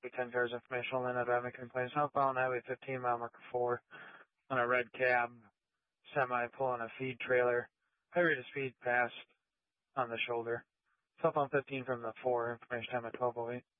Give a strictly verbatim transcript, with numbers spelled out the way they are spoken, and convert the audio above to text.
ten cars informational, then I'd make complaints. Southbound Highway fifteen, mile marker four, on a red cab, semi pulling a feed trailer. High rate of speed passed on the shoulder. Southbound fifteen from the four, information time at twelve oh eight.